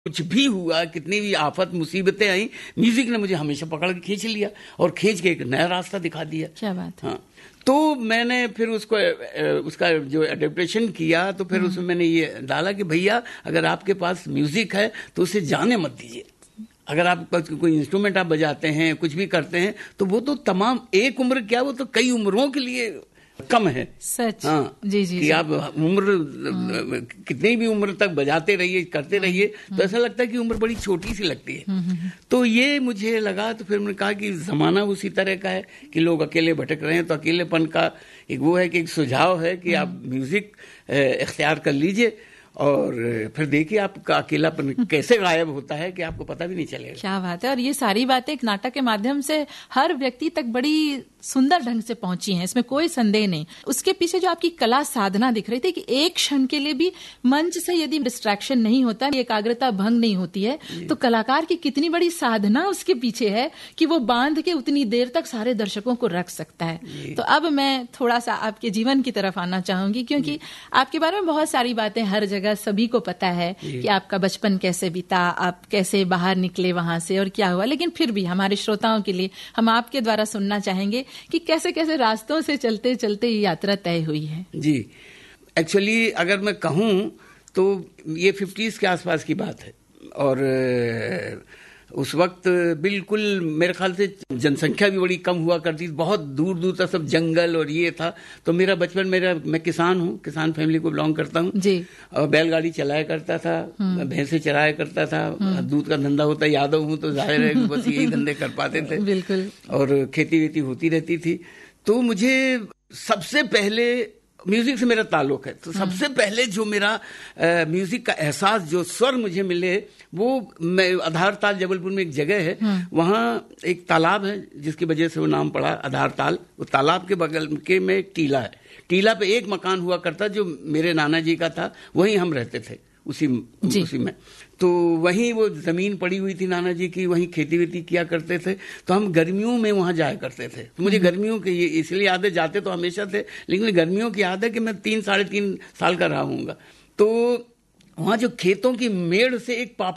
कुछ भी हुआ, कितनी भी आफत मुसीबतें आई, म्यूजिक ने मुझे हमेशा पकड़ के खींच लिया और खींच के एक नया रास्ता दिखा दिया। क्या बात है। हाँ, तो मैंने फिर उसका जो एडेप्टेशन किया, तो फिर उसमें मैंने ये डाला कि भैया अगर आपके पास म्यूजिक है तो उसे जाने मत दीजिए। अगर आप कोई इंस्ट्रूमेंट आप बजाते हैं, कुछ भी करते हैं, तो वो तो तमाम एक उम्र क्या, वो तो कई उम्रों के लिए कम है। सच। हाँ, जी जी कि जी। आप उम्र कितनी भी उम्र तक बजाते रहिए, करते रहिए, तो ऐसा लगता है कि उम्र बड़ी छोटी सी लगती है। तो ये मुझे लगा, तो फिर मैंने कहा कि जमाना उसी तरह का है कि लोग अकेले भटक रहे हैं, तो अकेलेपन का एक वो है कि एक सुझाव है कि आप म्यूजिक इख्तियार कर लीजिए और फिर देखिए आपका अकेलापन कैसे गायब होता है कि आपको पता भी नहीं चलेगा। क्या बात है। और ये सारी बातें एक नाटक के माध्यम से हर व्यक्ति तक बड़ी सुंदर ढंग से पहुंची हैं, इसमें कोई संदेह नहीं। उसके पीछे जो आपकी कला साधना दिख रही थी कि एक क्षण के लिए भी मंच से यदि डिस्ट्रैक्शन नहीं होता, एकाग्रता भंग नहीं होती है, तो कलाकार की कितनी बड़ी साधना उसके पीछे है कि वो बांध के उतनी देर तक सारे दर्शकों को रख सकता है। तो अब मैं थोड़ा सा आपके जीवन की तरफ आना चाहूंगी, क्योंकि आपके बारे में बहुत सारी बातें हर जगह सभी को पता है कि आपका बचपन कैसे बीता, आप कैसे बाहर निकले वहां से और क्या हुआ, लेकिन फिर भी हमारे श्रोताओं के लिए हम आपके द्वारा सुनना चाहेंगे कि कैसे कैसे रास्तों से चलते चलते ये यात्रा तय हुई है। जी, एक्चुअली अगर मैं कहूँ तो ये 50s के आसपास की बात है और उस वक्त बिल्कुल मेरे ख्याल से जनसंख्या भी बड़ी कम हुआ करती थी, बहुत दूर दूर तक सब जंगल और ये था। तो मेरा बचपन, मैं किसान हूँ, किसान फैमिली को बिलोंग करता हूँ जी। और बैलगाड़ी चलाया करता था, भैंसे चराया करता था, दूध का धंधा होता, यादव हूँ तो जाहिर है बस यही धंधे कर पाते थे। बिल्कुल। और खेती वेती होती रहती थी। तो मुझे सबसे पहले म्यूजिक से मेरा ताल्लुक है, तो सबसे पहले जो मेरा म्यूजिक का एहसास, जो स्वर मुझे मिले, वो मैं आधार ताल, जबलपुर में एक जगह है, वहाँ एक तालाब है जिसकी वजह से वो नाम पड़ा आधार ताल। वो तालाब के बगल के में एक टीला है, टीला पे एक मकान हुआ करता जो मेरे नाना जी का था, वहीं हम रहते थे उसी में। तो वहीं वो जमीन पड़ी हुई थी नाना जी की, वहीं खेती वेती किया करते थे। तो हम गर्मियों में वहां जाया करते थे। तो मुझे गर्मियों की इसलिए याद है, जाते तो हमेशा थे, लेकिन गर्मियों की याद है कि मैं 3 साढ़े 3 साल का रहा हूँगा। तो वहां जो खेतों की मेड़ से एक